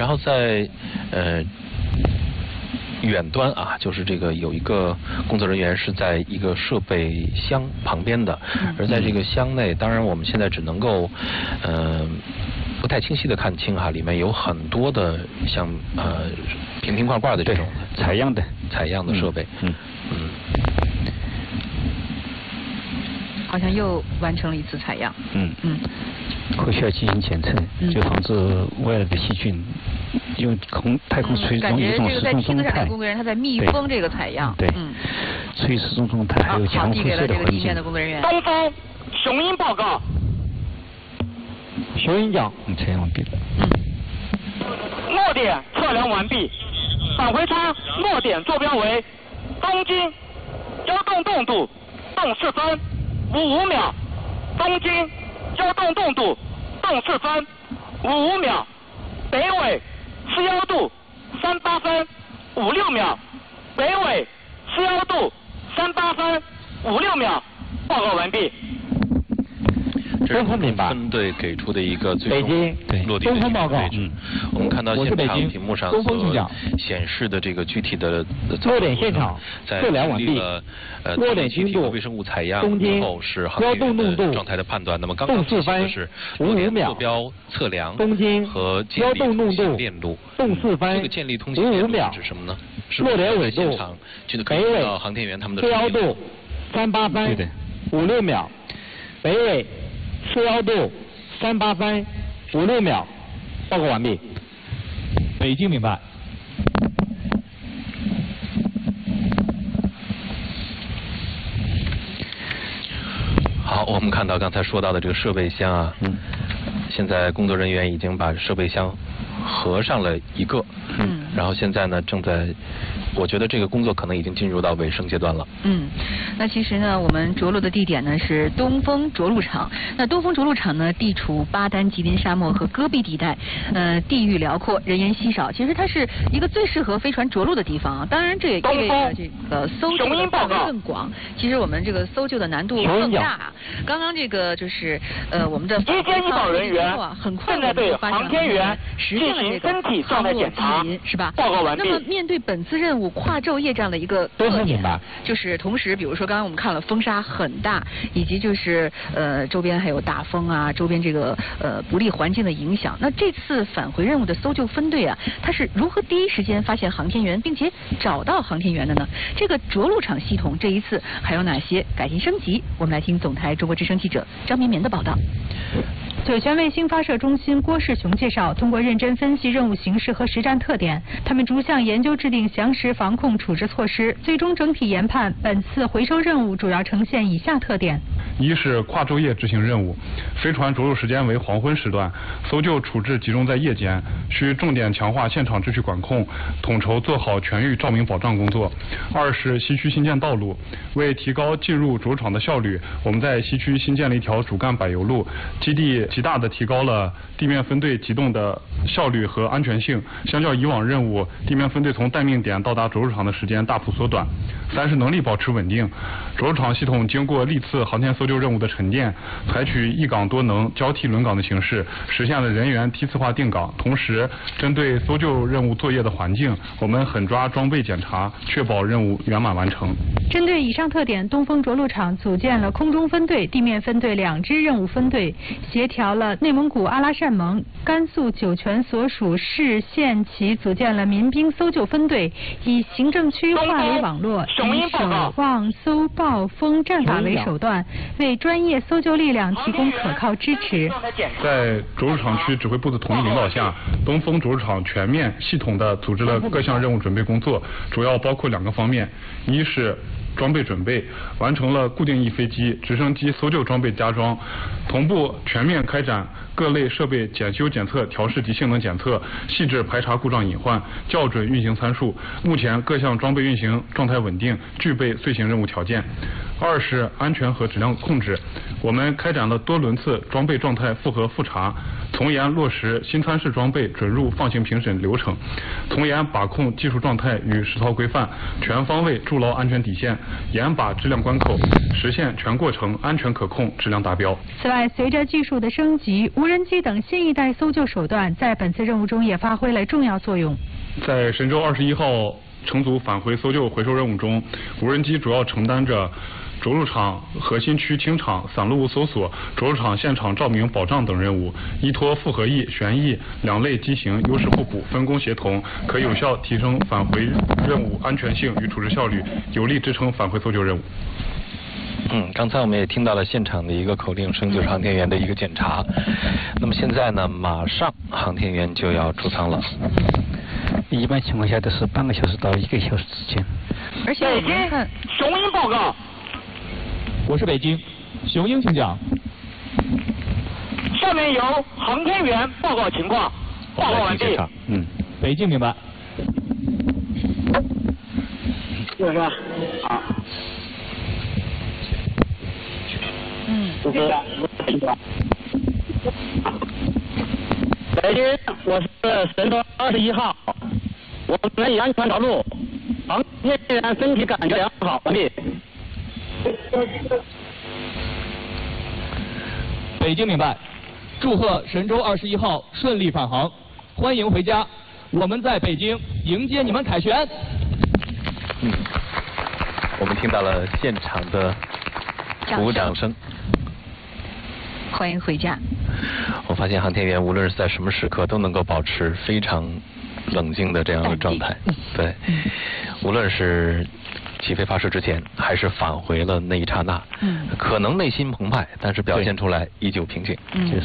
然后在远端啊，就是这个有一个工作人员是在一个设备箱旁边的，而在这个箱内，当然我们现在只能够不太清晰的看清哈，里面有很多的像瓶瓶罐罐的这种采样的设备。 好像又完成了一次采样。 会需要进行检测，就防止外来的细菌。因为太空处于一种失重状态， 工作人员他在密封这个采样。 对，处于失重状态，还有强辐射的环境。 东风雄鹰报告。 雄鹰讲，采样完毕了。 落点测量完毕，返回舱落点坐标为东经，交动动度动4分55秒，东经交动动度动4分55秒，北纬41度38分56秒，北纬41度38分56秒，报告完毕。 这是空中分队给出的一个最终落地的一个位置。我们看到现场屏幕上所显示的这个具体的落点现场在测量完毕。落点精度微生物采样之后是航天员的状态的判断。那么刚刚进行的是落点坐标测量和建立通信链路。这个建立通信链路是指什么呢？是落点纬度现场就可以看到航天员他们的 41度38分56秒，北纬41度38分56秒，报告完毕。 北京明白。 好，我们看到刚才说到的这个设备箱啊，现在工作人员已经把设备箱合上了一个，然后现在呢正在，我觉得这个工作可能已经进入到尾声阶段了。 那其实呢，我们着陆的地点呢是东风着陆场。那东风着陆场呢，地处巴丹吉林沙漠和戈壁地带，地域辽阔，人烟稀少。其实它是一个最适合飞船着陆的地方。当然，这也意味着这个搜救的范围更广。其实我们这个搜救的难度更大。刚刚这个就是我们的接见医保人员很快正在对航天员实现了这个身体状态检查， 是吧？ 报告完毕。 那么面对本次任务跨昼夜这样的一个特点，就是同时，比如说刚刚我们看了风沙很大，以及就是周边还有大风啊，周边这个不利环境的影响。那这次返回任务的搜救分队啊，它是如何第一时间发现航天员，并且找到航天员的呢？这个着陆场系统这一次还有哪些改进升级？我们来听总台中国之声记者张绵绵的报道。 酒泉卫星发射中心郭世雄介绍，通过认真分析任务形势和实战特点，他们逐项研究制定详实防控处置措施，最终整体研判本次回收任务主要呈现以下特点： 一是跨昼夜执行任务，飞船着陆时间为黄昏时段，搜救处置集中在夜间，需重点强化现场秩序管控，统筹做好全域照明保障工作。二是西区新建道路，为提高进入着陆场的效率，我们在西区新建了一条主干柏油路，基地极大的提高了地面分队机动的效率和安全性，相较以往任务，地面分队从待命点到达着陆场的时间大幅缩短。三是能力保持稳定，着陆场系统经过历次航天搜救任务的沉淀，采取一岗多能交替轮岗的形式，实现了人员梯次化定岗。同时，针对搜救任务作业的环境，我们狠抓装备检查，确保任务圆满完成。 针对以上特点，东风着陆场组建了空中分队、地面分队2支任务分队，协调了内蒙古阿拉善盟、甘肃酒泉所属市县旗组建了民兵搜救分队，以行政区化为网络，以守望、搜、报、封战法为手段，为专业搜救力量提供可靠支持。 在着陆场区指挥部的统一领导下，东风着陆场全面系统地组织了各项任务准备工作，主要包括2个方面：一是装备准备，完成了固定翼飞机、直升机搜救装备加装，同步全面开展各类设备检修检测、调试及性能检测，细致排查故障隐患，校准运行参数。目前各项装备运行状态稳定，具备遂行任务条件。二是安全和质量控制，我们开展了多轮次装备状态复核复查，从严落实新参试装备准入放行评审流程，从严把控技术状态与实操规范，全方位筑牢安全底线， 严把质量关口，实现全过程安全可控、质量达标。 此外，随着技术的升级，无人机等新一代搜救手段在本次任务中也发挥了重要作用。 在神舟21号乘组返回搜救回收任务中，无人机主要承担着着陆场核心区清场、散落物搜索、着陆场现场照明保障等任务，依托复合翼、旋翼两类机型优势互补、分工协同，可有效提升返回任务安全性与处置效率，有力支撑返回搜救任务。 刚才我们也听到了现场的一个口令声，就是航天员的一个检查。那么现在呢，马上航天员就要出舱了。 一般情况下都是半个小时到1个小时之间。 而且我们看雄鹰报告。 我是北京，雄鹰请讲。 下面由航天员报告情况。报告完毕。 北京明白。 是吧？好。北京，我是神舟21号，我们已安全着陆，航天员身体感觉良好，完毕。 北京明白，祝贺神舟21号顺利返航，欢迎回家，我们在北京迎接你们凯旋。 我们听到了现场的鼓掌声。 欢迎回家。 我发现航天员无论是在什么时刻都能够保持非常冷静的这样的状态。对，无论是起飞发射之前，还是返回了那一刹那，可能内心澎湃，但是表现出来依旧平静。 就是。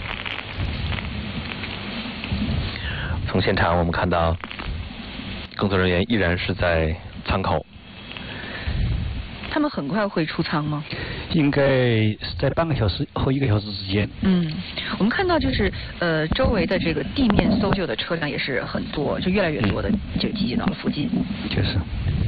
从现场我们看到，工作人员依然是在舱口。 他们很快会出舱吗？ 应该是在半个小时和1个小时之间。 我们看到就是周围的这个地面搜救的车辆也是很多，就越来越多的就集结到了附近。 就是。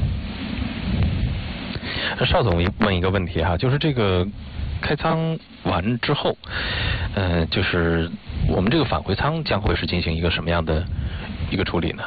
邵总问一个问题哈，就是这个开舱完之后，就是我们这个返回舱将会是进行一个什么样的一个处理呢？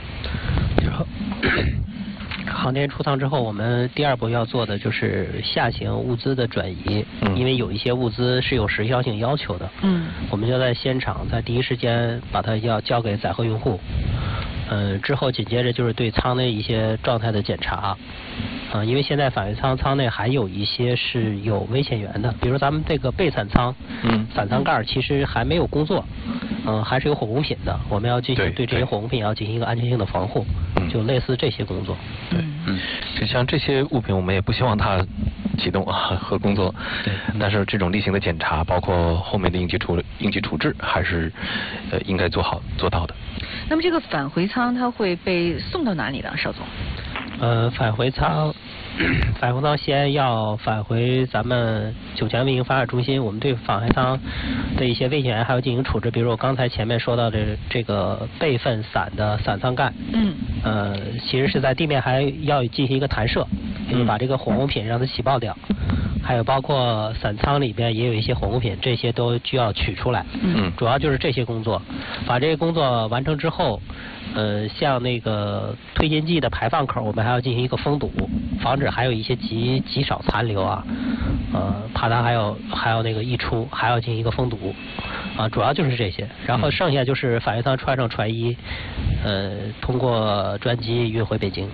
航天员出舱之后，我们第2步要做的就是下行物资的转移，因为有一些物资是有时效性要求的。我们就在现场在第一时间把它要交给载荷用户。之后紧接着就是对舱内一些状态的检查。因为现在返回舱舱内还有一些是有危险源的，比如咱们这个备伞舱，伞舱盖其实还没有工作，还是有火工品的，我们要进行对这些火工品要进行一个安全性的防护，就类似这些工作。 就像这些物品，我们也不希望它启动和工作，但是这种例行的检查，包括后面的应急处置，还是应该做到的。 那么这个返回舱它会被送到哪里呢，邵总？ 返回舱先要返回咱们酒泉卫星发射中心，我们对返回舱的一些危险源还要进行处置，比如我刚才前面说到的这个备份伞的伞舱盖，其实是在地面还要进行一个弹射，就是把这个火工品让它起爆掉，还有包括伞舱里边也有一些火工品，这些都需要取出来，主要就是这些工作，把这些工作完成之后，像那个推进剂的排放口，我们还要进行一个封堵，防止还有一些极少残留啊，怕它还有那个溢出，还要进行一个封堵，主要就是这些，然后剩下就是返回舱穿上船衣，通过专机运回北京。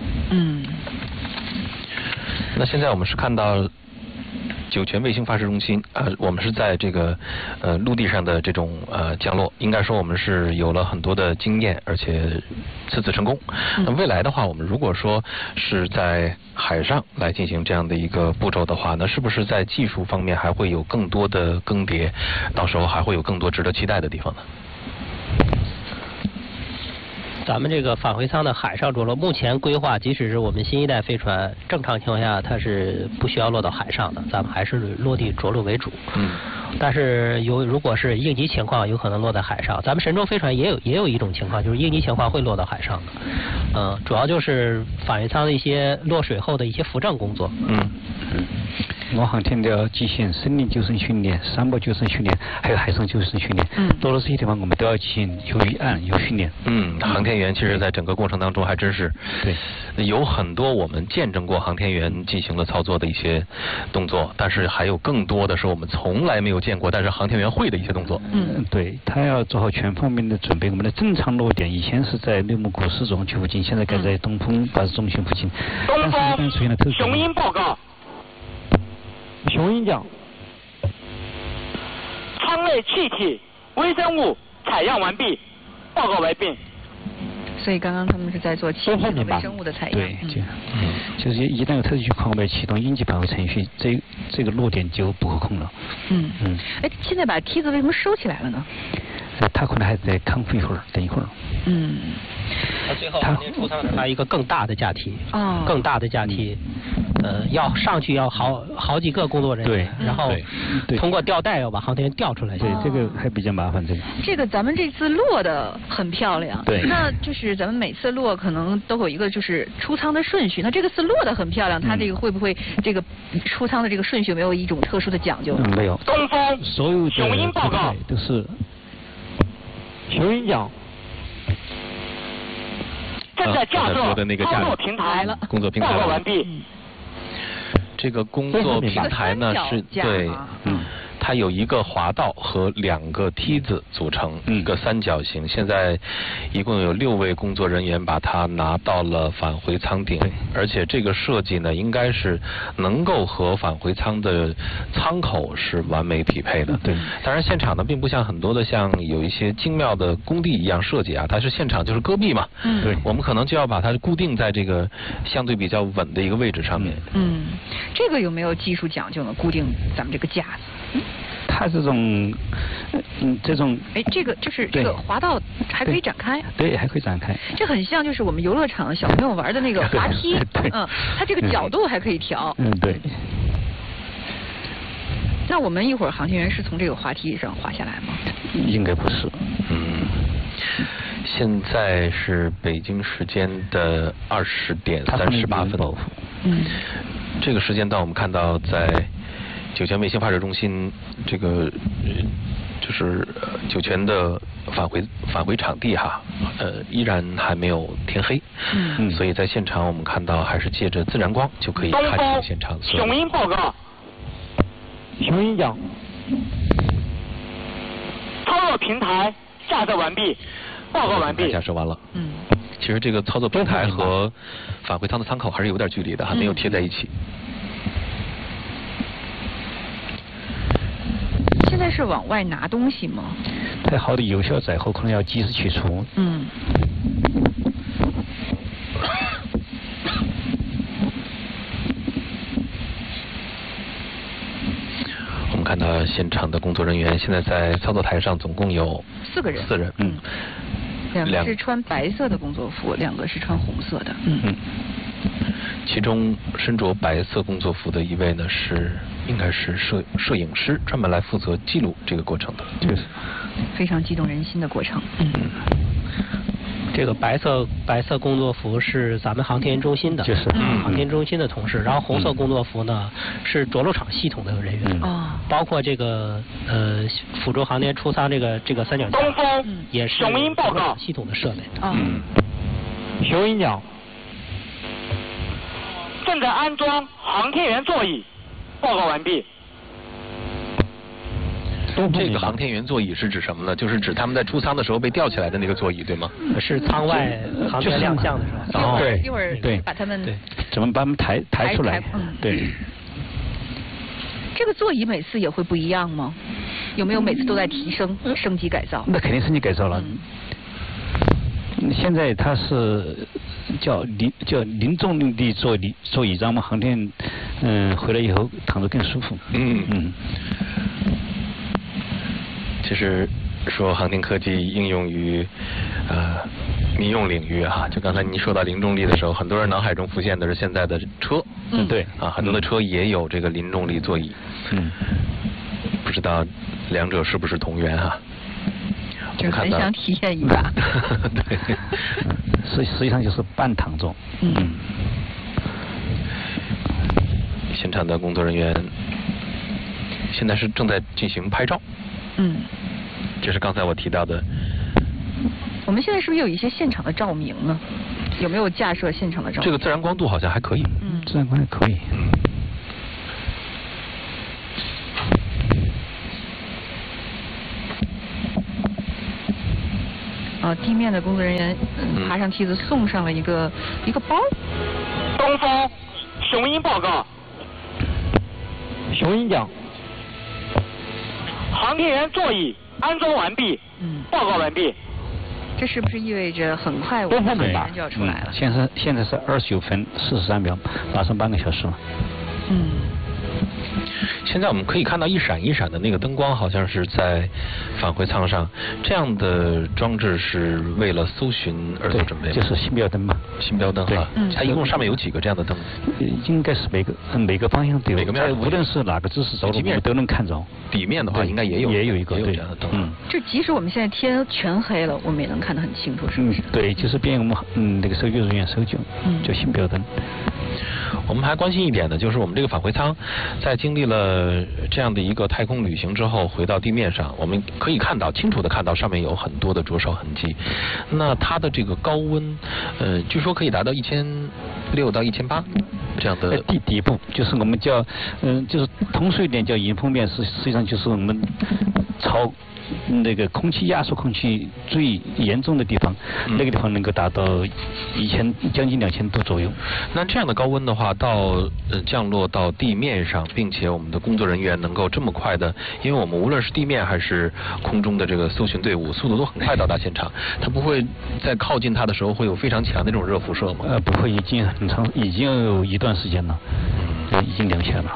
那现在我们是看到酒泉卫星发射中心，我们是在这个陆地上的这种降落，应该说我们是有了很多的经验，而且次成功。那未来的话，我们如果说是在海上来进行这样的一个步骤的话，那是不是在技术方面还会有更多的更迭？到时候还会有更多值得期待的地方呢？ 咱们这个返回舱的海上着陆，目前规划，即使是我们新一代飞船，正常情况下它是不需要落到海上的，咱们还是落地着陆为主。但是如果是应急情况，有可能落在海上。咱们神舟飞船也有一种情况，就是应急情况会落到海上的。主要就是返回舱的一些落水后的一些扶正工作。 我航天的极限森林救生训练、山坡救生训练，还有海上救生训练，多了这些地方我们都要进行有预案有训练。 航天天员其实在整个过程当中还真是有很多我们见证过航天员进行了操作的一些动作，但是还有更多的是我们从来没有见过，但是航天员会的一些动作。 对，他要做好全方面的准备。我们的正常落点以前是在内蒙古市总区附近，现在改在东风巴士中心附近。 东风雄鹰报告。 雄鹰讲。 舱内气体、微生物采样完毕，报告完毕。 所以刚刚他们是在做气体和微生物的采样。 对，就是一旦有特殊情况，我们启动应急返回程序，这个落点就不可控了。 哎，现在把梯子为什么收起来了呢？ 他可能还在康复一会儿，等一会儿。 他最后出舱是拉一个更大的架梯，更大的架梯，要上去要好几个工作人员，然后通过吊带要把航天员吊出来。 对，这个还比较麻烦。 这个咱们这次落的很漂亮， 对， 那就是咱们每次落可能都有一个就是出舱的顺序，那这个次落的很漂亮，它这个会不会这个出舱的这个顺序没有一种特殊的讲究？ 没有， 东风所有的雄鹰报告都是雄鹰讲。 正在架设操作平台了， 工作平台报告完毕。 这个工作平台呢是对，它有一个滑道和2个梯子组成一个三角形。现在一共有6位工作人员把它拿到了返回舱顶，而且这个设计呢应该是能够和返回舱的舱口是完美匹配的。 对， 当然现场呢并不像很多的像有一些精妙的工地一样设计啊，它是现场就是戈壁嘛。 对， 我们可能就要把它固定在这个相对比较稳的一个位置上面。 这个有没有技术讲究呢？固定咱们这个架子？ 它这种， 哎，这个就是这个滑道还可以展开。 对，还可以展开。 这很像就是我们游乐场小朋友玩的那个滑梯。它这个角度还可以调。 对。 那我们一会儿航天员是从这个滑梯上滑下来吗？ 应该不是。 现在是北京时间的20点38分。这个时间段我们看到在酒泉卫星发射中心这个就是酒泉的返回场地哈，依然还没有天黑。所以在现场我们看到还是借着自然光就可以看清现场。 雄鹰报告。 雄鹰讲。 操作平台架设完毕，报告完毕。 架设完了。其实这个操作平台和返回舱的舱口还是有点距离的，还没有贴在一起。 现在是往外拿东西吗？ 太好的有效载荷可能要及时取出。 我们看到现场的工作人员现在在操作台上总共有 4个人。 4人。 2个是穿白色的工作服，2个是穿红色的。 其中身着白色工作服的一位呢应该是摄影师，专门来负责记录这个过程的。 非常激动人心的过程。 这个白色工作服是咱们航天员中心的，航天中心的同事。然后红色工作服呢是着陆场系统的人员，包括这个辅助航天出舱这个三脚架也是雄鹰报告系统的设备。 雄鹰讲。 正在安装航天员座椅，报告完毕。 这个航天员座椅是指什么呢？就是指他们在出舱的时候被吊起来的那个座椅，对吗？ 是舱外航天亮相的时候。 一会儿把他们怎么把他们抬出来？对。 这个座椅每次也会不一样吗？有没有每次都在提升、升级改造？ 那肯定升级改造了。现在它是叫零重力的座椅，让我们航天回来以后躺着更舒服。 其实说航天科技应用于民用领域啊，就刚才您说到零重力的时候，很多人脑海中浮现的是现在的车。 对。 很多的车也有这个零重力座椅。不知道2者是不是同源哈？ 就很想体验一把。 对。 实际上就是半躺着。 现场的工作人员现在是正在进行拍照。这是刚才我提到的我们现在是不是有一些现场的照明呢？有没有架设现场的照明？ 这个自然光度好像还可以。 自然光还可以。 地面的工作人员爬上梯子，送上了一个包。 东风雄鹰报告。 雄鹰讲。 航天员座椅安装完毕。报告完毕。 这是不是意味着很快我们航天员就要出来了？ 现在是29分43秒，马上半个小时了。 现在我们可以看到一闪一闪的那个灯光，好像是在返回舱上。这样的装置是为了搜寻而做准备， 就是星标灯嘛。 星标灯哈，它一共上面有几个这样的灯？ 应该是每个方向都有， 每个面无论是哪个姿势走路，我们都能看着。 底面的话，应该也有一个这样的灯。 就即使我们现在天全黑了，我们也能看得很清楚，是不是？ 对，就是便我们那个搜救人员搜救，叫星标灯。 我们还关心一点的就是我们这个返回舱在经历了这样的一个太空旅行之后，回到地面上，我们可以清楚的看到上面有很多的灼烧痕迹。那它的这个高温，据说可以达到1600到1800这样的。 底部就是我们叫就是通俗一点叫迎风面，实际上就是我们朝那个压缩空气最严重的地方，那个地方能够达到将近2000度左右。 那这样的高温的话，降落到地面上，并且我们的工作人员能够这么快的，因为我们无论是地面还是空中的这个搜寻队伍，速度都很快到达现场，它不会在靠近它的时候会有非常强的这种热辐射吗？ 不会，已经有一段时间了，已经凉起来了。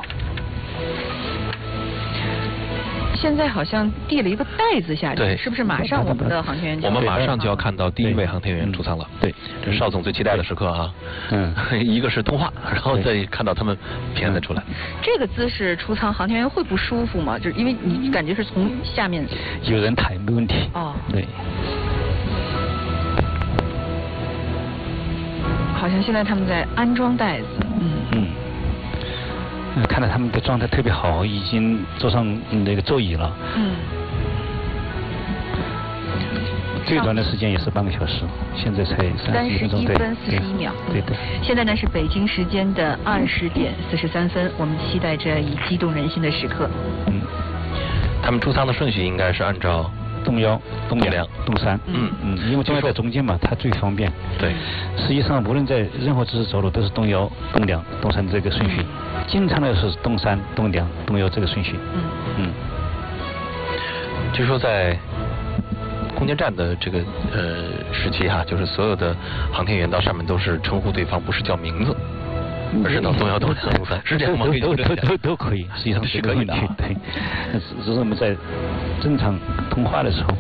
现在好像递了一个袋子下去， 对， 是不是马上我们的航天员就？ 我们马上就要看到第一位航天员出舱了。 对， 这是邵总最期待的时刻啊。一个是通话，然后再看到他们平安的出来。 这个姿势出舱，航天员会不舒服吗？就是因为你感觉是从下面。 有人抬没问题。对。 好像现在他们在安装袋子。 看到他们的状态特别好，已经坐上那个座椅了。最短的时间也是半个小时，现在才31 分41秒。 对。 现在呢是北京时间的20点43分，我们期待着以激动人心的时刻。 他们出舱的顺序应该是按照东1、东2、东3。因为东1在中间嘛，它最方便。 对。 实际上无论在任何姿势走路，都是东1、东2、东3这个顺序。经常的是东3、东2、东1这个顺序。 据说在空间站的这个时期哈，就是所有的航天员到上面都是称呼对方不是叫名字，而是到东1、东2、东3，是这样吗？ 都可以，实际上是可以的。 对，只是我们在正常通话的时候。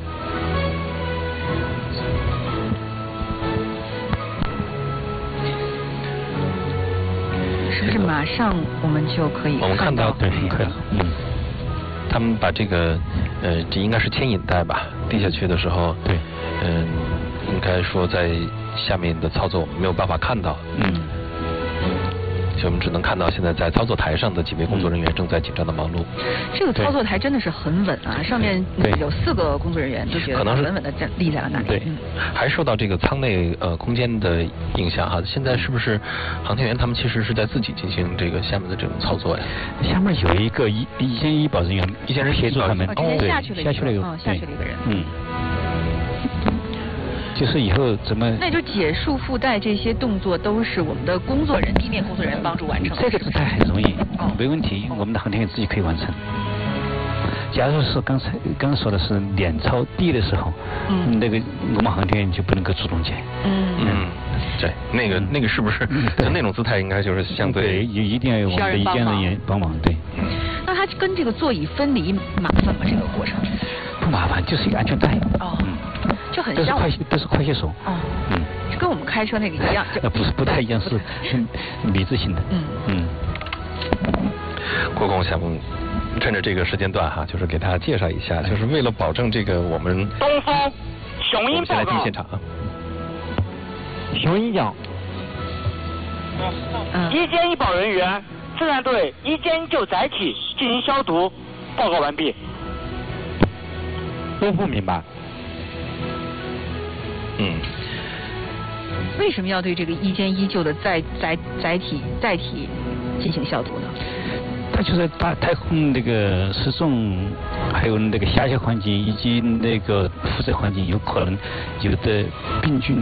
是不是马上我们就可以？ 我们看到对，很快了。 他们把这个这应该是牵引带吧，递下去的时候， 对， 应该说在下面的操作我们没有办法看到。所以我们只能看到现在在操作台上的几位工作人员正在紧张的忙碌。 这个操作台真的是很稳啊，上面有4个工作人员都觉得可能是稳稳的立在了那里。 对，还受到这个舱内空间的影响哈。现在是不是航天员他们其实是在自己进行这个下面的这种操作呀？ 下面有一个一线医保人员， 一线人协助他们。 对，下去了一个人。 就是以后怎么？ 那就解束腹带这些动作都是我们的地面工作人员帮助完成的。 这个姿态很容易，没问题，我们的航天员自己可以完成。假如是刚刚说的是脸朝地的时候，那个我们航天员就不能够主动接。 对，那个是不是就那种姿态应该就是相对一定要有我们的一线人员帮忙。对。 那它跟这个座椅分离麻烦吗？这个过程？ 不麻烦，就是一个安全带。 就很像都是快捷手。 就跟我们开车那个一样。 不太一样，是米字形的。 郭工想趁着这个时间段哈，就是给大家介绍一下，就是为了保证这个我们东风雄鹰报告。 我们现在进现场啊。 雄鹰讲。 一间医保人员，自然队一间就载体进行消毒，报告完毕。 都不明白。 为什么要对这个一间依旧的载体进行消毒呢？ 它就是大太空那个失重，还有那个狭小环境以及那个辐射环境，有可能有的病菌